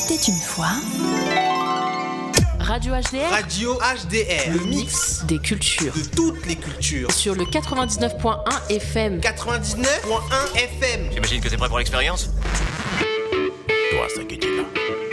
était une fois... Radio HDR. Radio HDR. Le mix des cultures. De toutes les cultures. Sur le 99.1 FM. 99.1 FM. J'imagine que t'es prêt pour l'expérience ? Toi, ça qui est là.